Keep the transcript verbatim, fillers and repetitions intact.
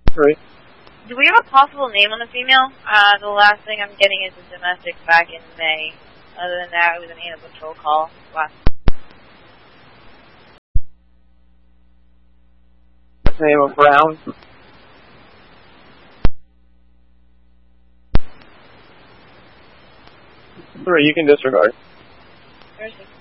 Three. Do we have a possible name on the female? Uh, the last thing I'm getting is a domestic back in May. Other than that, it was an animal patrol call last. Name of Brown. Three, you can disregard. Where's